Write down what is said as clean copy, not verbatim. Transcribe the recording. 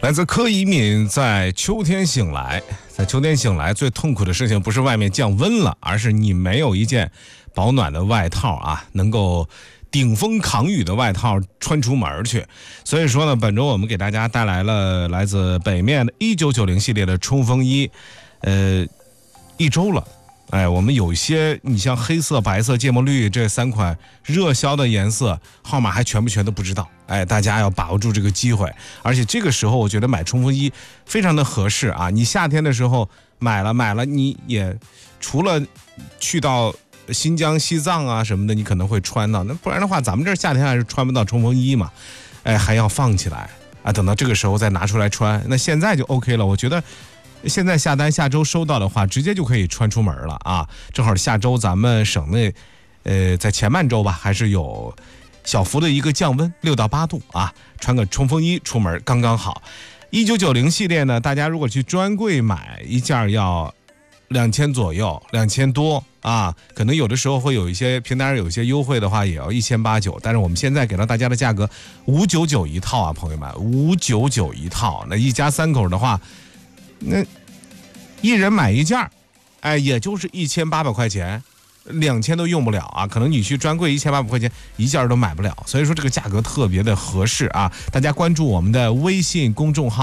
来自柯以敏在秋天醒来，在秋天醒来最痛苦的事情不是外面降温了，而是你没有一件保暖的外套啊，能够顶风扛雨的外套穿出门去。所以说呢，本周我们给大家带来了来自北面的1990系列的冲锋衣，一周了。我们有一些你像黑色、白色、芥末绿这3款热销的颜色，号码还全不全都不知道。大家要把握住这个机会，而且这个时候我觉得买冲锋衣非常的合适啊！你夏天的时候买了，你也除了去到新疆、西藏啊什么的，你可能会穿到，那不然的话，咱们这夏天还是穿不到冲锋衣嘛，还要放起来啊，等到这个时候再拿出来穿。那现在就 OK 了，我觉得。现在下单，下周收到的话，直接就可以穿出门了啊！正好下周咱们省内，在前半周吧，还是有小幅的一个降温，6到8度啊，穿个冲锋衣出门刚刚好。1990系列呢，大家如果去专柜买一件要2000左右，2000多啊，可能有的时候会有一些平台上有一些优惠的话，也要1890，但是我们现在给到大家的价格599一套啊，朋友们，599一套，那一家3口的话。那一人买一件，也就是1800块钱，2000都用不了啊！可能你去专柜1800块钱一件都买不了，所以说这个价格特别的合适啊！大家关注我们的微信公众号。